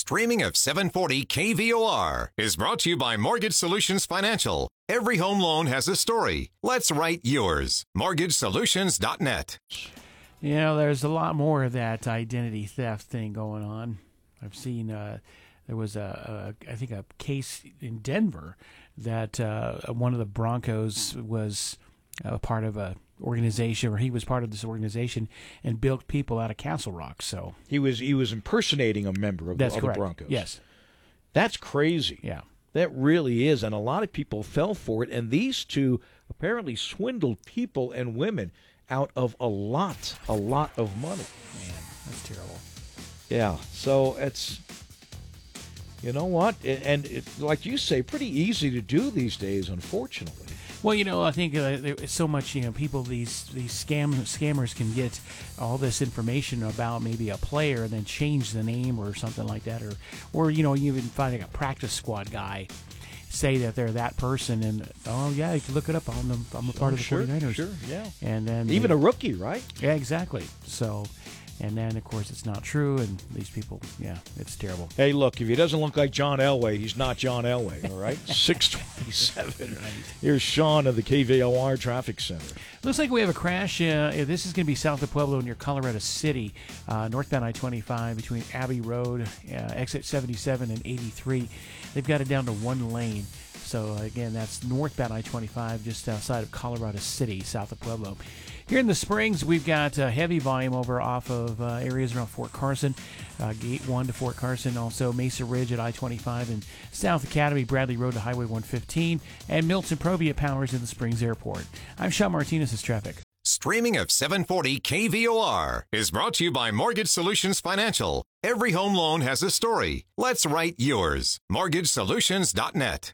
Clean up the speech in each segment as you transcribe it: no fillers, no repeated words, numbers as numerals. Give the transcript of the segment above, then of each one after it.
Streaming of 740 KVOR is brought to you by Mortgage Solutions Financial. Every home loan has a story. Let's write yours. MortgageSolutions.net. You know, there's a lot more of that identity theft thing going on. I've seen there was I think a case in Denver that one of the Broncos was a part of a organization, or he was part of this organization and bilked people out of Castle Rock. So he was impersonating a member of the Broncos. Yes, that's crazy. Yeah, that really is, and a lot of people fell for it. And these two apparently swindled people and women out of a lot of money. Man, that's terrible. Yeah, so it's, you know what, and like you say, pretty easy to do these days, unfortunately. Well, you know, I think there's so much, you know, people, these scammers can get all this information about maybe a player and then change the name or something like that, or you know, even finding a practice squad guy, say that they're that person, and oh yeah, you can look it up. I'm a part of the 49ers. Sure, yeah. And then even a rookie, right? Yeah, exactly. So. And then, of course, it's not true, and these people, yeah, it's terrible. Hey, look, if he doesn't look like John Elway, he's not John Elway, all right? 627. Right. Here's Sean of the KVOR Traffic Center. Looks like we have a crash. This is going to be south of Pueblo near Colorado City, northbound I-25 between Abbey Road, exit 77 and 83. They've got it down to one lane. So, again, that's northbound I-25 just outside of Colorado City, south of Pueblo. Here in the Springs, we've got heavy volume over off of areas around Fort Carson, Gate 1 to Fort Carson, also Mesa Ridge at I-25, and South Academy, Bradley Road to Highway 115, and Milton Provia Powers in the Springs Airport. I'm Sean Martinez, this traffic. Streaming of 740 KVOR is brought to you by Mortgage Solutions Financial. Every home loan has a story. Let's write yours. MortgageSolutions.net.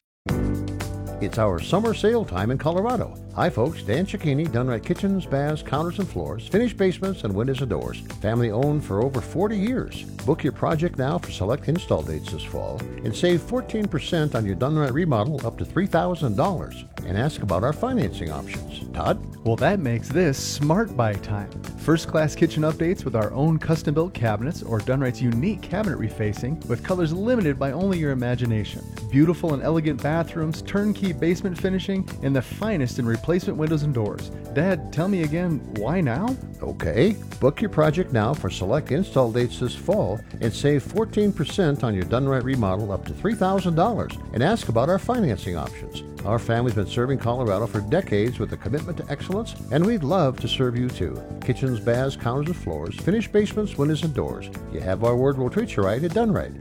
It's our summer sale time in Colorado. Hi folks, Dan Cicchini, done right kitchens, baths, counters and floors, finished basements and windows and doors. Family owned for over 40 years. Book your project now for select install dates this fall and save 14% on your done right remodel up to $3,000. And ask about our financing options. Todd? Well, that makes this Smart Buy time. First-class kitchen updates with our own custom-built cabinets or Done Right's unique cabinet refacing with colors limited by only your imagination. Beautiful and elegant bathrooms, turnkey basement finishing, and the finest in replacement windows and doors. Dad, tell me again, why now? Okay, book your project now for select install dates this fall and save 14% on your done right remodel up to $3,000. And ask about our financing options. Our family's been serving Colorado for decades with a commitment to excellence, and we'd love to serve you too. Kitchens, baths, counters and floors, finished basements, windows and doors. You have our word, we'll treat you right at Done Right.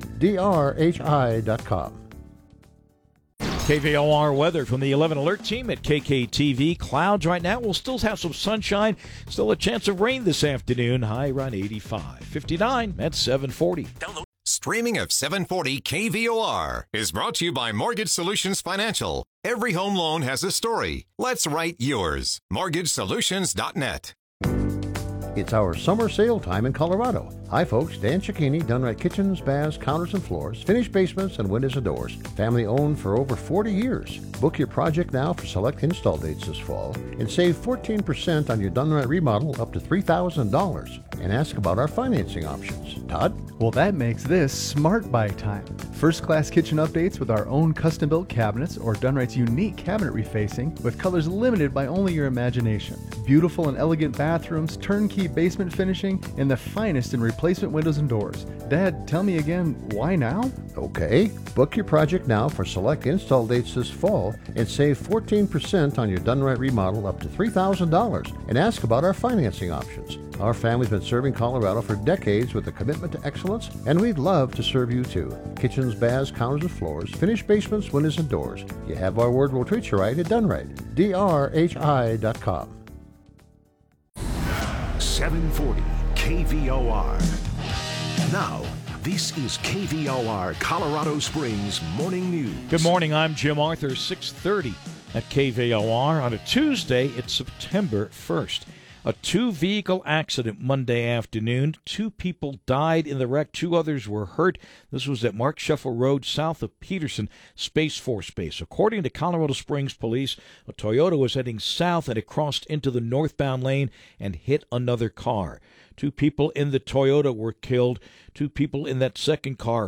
DRHI.com. KVOR weather from the 11 Alert team at KKTV. Clouds right now. We'll still have some sunshine. Still a chance of rain this afternoon. High around 85. 59 at 740. Streaming of 740 KVOR is brought to you by Mortgage Solutions Financial. Every home loan has a story. Let's write yours. MortgageSolutions.net. It's our summer sale time in Colorado. Hi folks, Dan Cicchini, done right kitchens, baths, counters and floors, finished basements and windows and doors. Family owned for over 40 years. Book your project now for select install dates this fall and save 14% on your done right remodel up to $3,000. And ask about our financing options. Todd? Well, that makes this Smart Buy time. First-class kitchen updates with our own custom-built cabinets or Done Right's unique cabinet refacing with colors limited by only your imagination. Beautiful and elegant bathrooms, turnkey basement finishing, and the finest in replacement windows and doors. Dad, tell me again, why now? Okay, book your project now for select install dates this fall and save 14% on your done right remodel up to $3,000. And ask about our financing options. Our family's been serving Colorado for decades with a commitment to excellence, and we'd love to serve you too. Kitchens, baths, counters and floors, finished basements, windows and doors. You have our word, we'll treat you right at Done Right. DRHI.com. 740 KVOR. Now, this is KVOR Colorado Springs Morning News. Good morning, I'm Jim Arthur, 6:30 at KVOR. On a Tuesday, it's September 1st. A two-vehicle accident Monday afternoon. 2 people died in the wreck. 2 others were hurt. This was at Mark Sheffel Road, south of Peterson Space Force Base. According to Colorado Springs Police, a Toyota was heading south and it crossed into the northbound lane and hit another car. 2 people in the Toyota were killed. 2 people in that second car